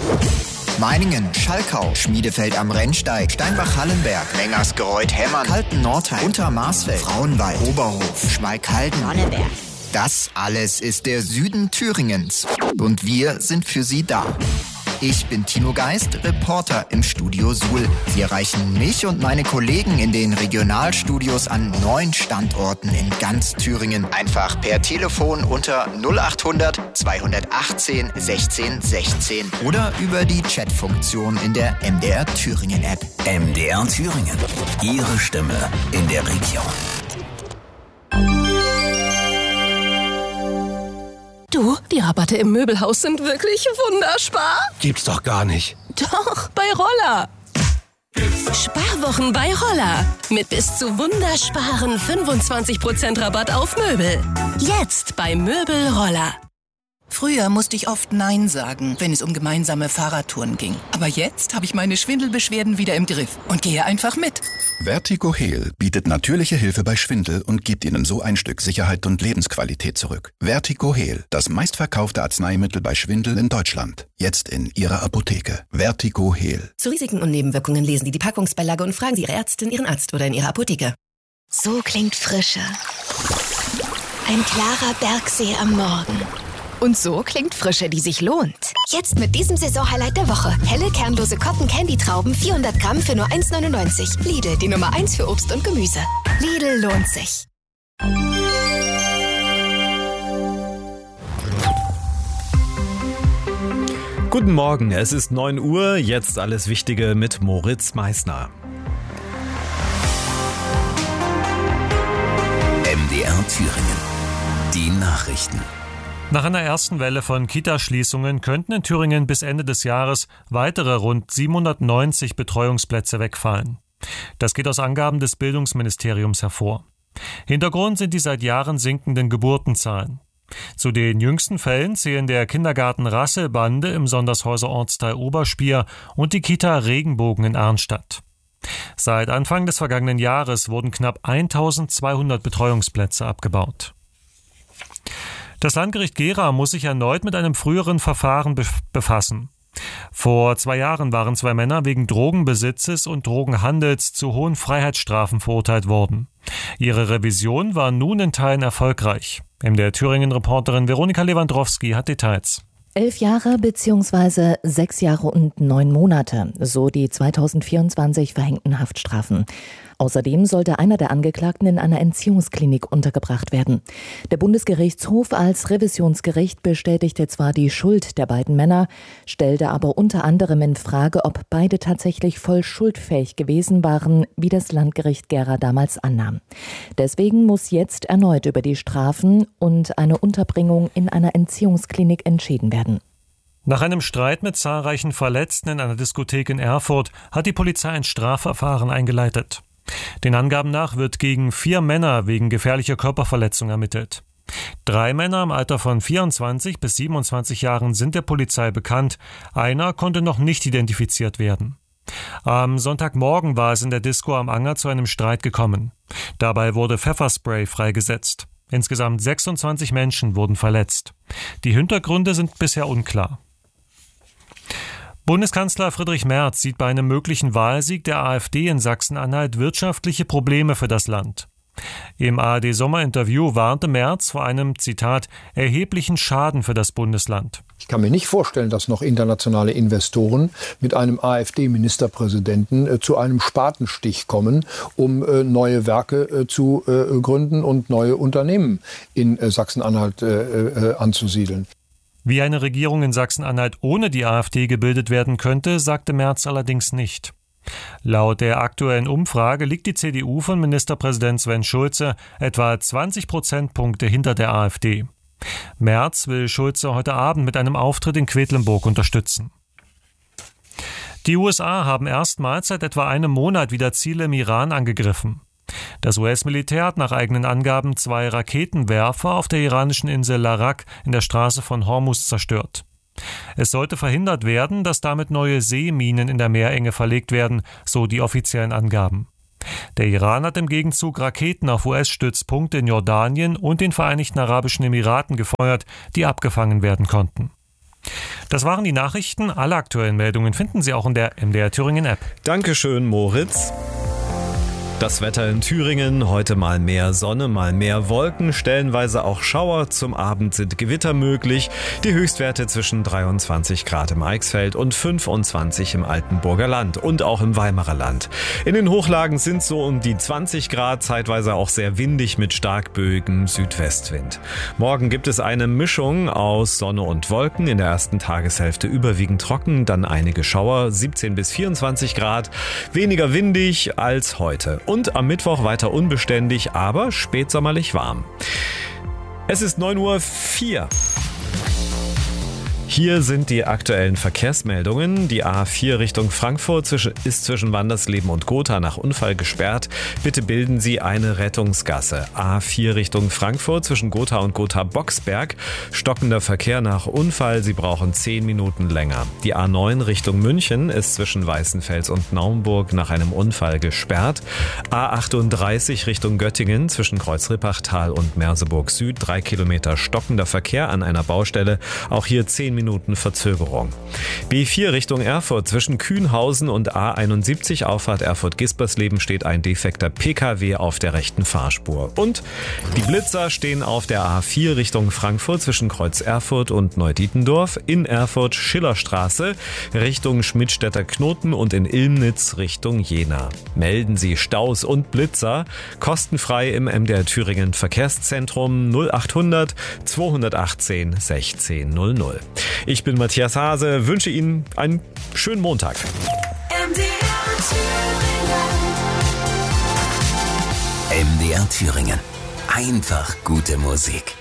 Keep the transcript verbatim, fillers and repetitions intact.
Meiningen, Schalkau, Schmiedefeld am Rennsteig, Steinbach-Hallenberg, Mengersgereuth-Hemmern, Kalten-Nordheim, Untermarsfeld, Frauenwald, Oberhof, Schmalkalden, Sonneberg. Das alles ist der Süden Thüringens. Und wir sind für Sie da. Ich bin Tino Geist, Reporter im Studio Suhl. Sie erreichen mich und meine Kollegen in den Regionalstudios an neun Standorten in ganz Thüringen. Einfach per Telefon unter null achthundert zweihundertachtzehn sechzehn sechzehn oder über die Chatfunktion in der M D R Thüringen App. M D R Thüringen. Ihre Stimme in der Region. Du, die Rabatte im Möbelhaus sind wirklich wunderspar. Gibt's doch gar nicht. Doch, bei Roller. Sparwochen bei Roller. Mit bis zu wundersparen fünfundzwanzig Prozent Rabatt auf Möbel. Jetzt bei Möbel Roller. Früher musste ich oft Nein sagen, wenn es um gemeinsame Fahrradtouren ging. Aber jetzt habe ich meine Schwindelbeschwerden wieder im Griff und gehe einfach mit. Vertigo Heal bietet natürliche Hilfe bei Schwindel und gibt Ihnen so ein Stück Sicherheit und Lebensqualität zurück. Vertigo Heal, das meistverkaufte Arzneimittel bei Schwindel in Deutschland. Jetzt in Ihrer Apotheke. Vertigo Heal. Zu Risiken und Nebenwirkungen lesen Sie die Packungsbeilage und fragen Sie Ihre Ärztin, Ihren Arzt oder in Ihrer Apotheke. So klingt Frische. Ein klarer Bergsee am Morgen. Und so klingt Frische, die sich lohnt. Jetzt mit diesem Saisonhighlight der Woche. Helle, kernlose Cotton-Candy-Trauben, vierhundert Gramm für nur eins neunundneunzig. Lidl, die Nummer eins für Obst und Gemüse. Lidl lohnt sich. Guten Morgen, es ist neun Uhr, jetzt alles Wichtige mit Moritz Meissner. M D R Thüringen. Die Nachrichten. Nach einer ersten Welle von Kitaschließungen könnten in Thüringen bis Ende des Jahres weitere rund siebenhundertneunzig Betreuungsplätze wegfallen. Das geht aus Angaben des Bildungsministeriums hervor. Hintergrund sind die seit Jahren sinkenden Geburtenzahlen. Zu den jüngsten Fällen zählen der Kindergarten Rasselbande im Sondershäuser Ortsteil Oberspier und die Kita Regenbogen in Arnstadt. Seit Anfang des vergangenen Jahres wurden knapp eintausendzweihundert Betreuungsplätze abgebaut. Das Landgericht Gera muss sich erneut mit einem früheren Verfahren befassen. Vor zwei Jahren waren zwei Männer wegen Drogenbesitzes und Drogenhandels zu hohen Freiheitsstrafen verurteilt worden. Ihre Revision war nun in Teilen erfolgreich. M D R Thüringen-Reporterin Veronika Lewandowski hat Details. Elf Jahre bzw. sechs Jahre und neun Monate, so die zweitausendvierundzwanzig verhängten Haftstrafen. Außerdem sollte einer der Angeklagten in einer Entziehungsklinik untergebracht werden. Der Bundesgerichtshof als Revisionsgericht bestätigte zwar die Schuld der beiden Männer, stellte aber unter anderem in Frage, ob beide tatsächlich voll schuldfähig gewesen waren, wie das Landgericht Gera damals annahm. Deswegen muss jetzt erneut über die Strafen und eine Unterbringung in einer Entziehungsklinik entschieden werden. Nach einem Streit mit zahlreichen Verletzten in einer Diskothek in Erfurt hat die Polizei ein Strafverfahren eingeleitet. Den Angaben nach wird gegen vier Männer wegen gefährlicher Körperverletzung ermittelt. Drei Männer im Alter von vierundzwanzig bis siebenundzwanzig Jahren sind der Polizei bekannt. Einer konnte noch nicht identifiziert werden. Am Sonntagmorgen war es in der Disco am Anger zu einem Streit gekommen. Dabei wurde Pfefferspray freigesetzt. Insgesamt sechsundzwanzig Menschen wurden verletzt. Die Hintergründe sind bisher unklar. Bundeskanzler Friedrich Merz sieht bei einem möglichen Wahlsieg der AfD in Sachsen-Anhalt wirtschaftliche Probleme für das Land. Im A R D-Sommerinterview warnte Merz vor einem, Zitat, erheblichen Schaden für das Bundesland. Ich kann mir nicht vorstellen, dass noch internationale Investoren mit einem AfD-Ministerpräsidenten äh, zu einem Spatenstich kommen, um äh, neue Werke äh, zu äh, gründen und neue Unternehmen in äh, Sachsen-Anhalt äh, äh, anzusiedeln. Wie eine Regierung in Sachsen-Anhalt ohne die AfD gebildet werden könnte, sagte Merz allerdings nicht. Laut der aktuellen Umfrage liegt die C D U von Ministerpräsident Sven Schulze etwa zwanzig Prozentpunkte hinter der AfD. Merz will Schulze heute Abend mit einem Auftritt in Quedlinburg unterstützen. Die U S A haben erstmals seit etwa einem Monat wieder Ziele im Iran angegriffen. Das U S-Militär hat nach eigenen Angaben zwei Raketenwerfer auf der iranischen Insel Larak in der Straße von Hormuz zerstört. Es sollte verhindert werden, dass damit neue Seeminen in der Meerenge verlegt werden, so die offiziellen Angaben. Der Iran hat im Gegenzug Raketen auf U S-Stützpunkte in Jordanien und den Vereinigten Arabischen Emiraten gefeuert, die abgefangen werden konnten. Das waren die Nachrichten. Alle aktuellen Meldungen finden Sie auch in der M D R Thüringen App. Dankeschön, Moritz. Das Wetter in Thüringen, heute mal mehr Sonne, mal mehr Wolken, stellenweise auch Schauer. Zum Abend sind Gewitter möglich. Die Höchstwerte zwischen dreiundzwanzig Grad im Eichsfeld und fünfundzwanzig im Altenburger Land und auch im Weimarer Land. In den Hochlagen sind so um die zwanzig Grad, zeitweise auch sehr windig mit starkböigem Südwestwind. Morgen gibt es eine Mischung aus Sonne und Wolken, in der ersten Tageshälfte überwiegend trocken, dann einige Schauer, siebzehn bis vierundzwanzig Grad, weniger windig als heute. Und am Mittwoch weiter unbeständig, aber spätsommerlich warm. Es ist neun Uhr vier. Hier sind die aktuellen Verkehrsmeldungen. Die A vier Richtung Frankfurt ist zwischen Wandersleben und Gotha nach Unfall gesperrt. Bitte bilden Sie eine Rettungsgasse. A vier Richtung Frankfurt zwischen Gotha und Gotha-Boxberg. Stockender Verkehr nach Unfall. Sie brauchen zehn Minuten länger. Die A neun Richtung München ist zwischen Weißenfels und Naumburg nach einem Unfall gesperrt. A achtunddreißig Richtung Göttingen zwischen Kreuzrippachtal und Merseburg Süd. Drei Kilometer stockender Verkehr an einer Baustelle. Auch hier zehn Minuten Verzögerung. B vier Richtung Erfurt zwischen Kühnhausen und A einundsiebzig Auffahrt Erfurt-Gispersleben steht ein defekter P K W auf der rechten Fahrspur. Und die Blitzer stehen auf der A vier Richtung Frankfurt zwischen Kreuz Erfurt und Neudietendorf, in Erfurt Schillerstraße Richtung Schmidtstädter Knoten und in Ilmnitz Richtung Jena. Melden Sie Staus und Blitzer kostenfrei im M D R Thüringen Verkehrszentrum null achthundert zweihundertachtzehn sechzehn null null. Ich bin Matthias Hase, wünsche Ihnen einen schönen Montag. M D R Thüringen. Einfach gute Musik.